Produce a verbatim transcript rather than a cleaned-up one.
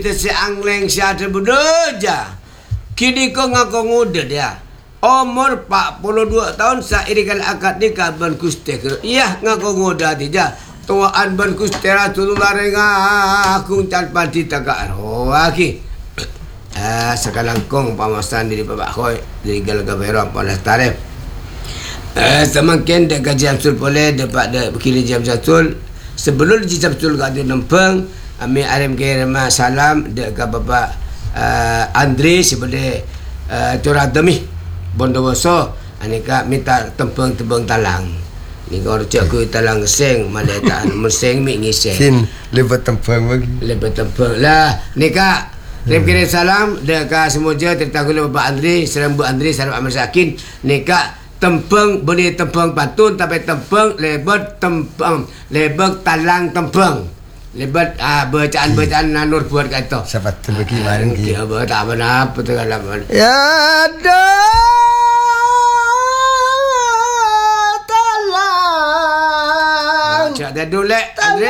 Kita si angleng si ada bedoja. Kini ko ngaku muda dia. Umur empat puluh dua tahun sairikan akad nikah ban kuste. Iya ngaku muda dia. Tuaan ban kuste Rasulullah renga aku tanpa ditagak. Oh aki. Ah sakalang kong pamasan diri Bapak Khoi dari Galaga Berom pada tarif. Eh semakin dek kajian sul boleh dapat dek berkili jam jatul sebelum jam sul kat nempeng. Ami arim kirim salam dekat Bapak uh, Andre sebagai uh, curah demi Bondowoso. Anika minta tempeng-tempeng talang. Ni kau cak ku talang seng mana tak meseng mi ngiseng. Sin lebat tempeng lagi. Lebat tempeng lah. Nika kirim kirim salam dekat semua je terutama Bapak Andre, salam Bu Andre, salam Ahmad Sakin. Nika tempeng boleh tempeng patun tapi tempeng lebat tempeng lebat talang tempeng. Lebat ah bacaan-bacaan Nur buat kata. Siapa tu bagi maring ki. Ya apa tak apa tu kalau ya dah talang. Cak dah dolek Andre.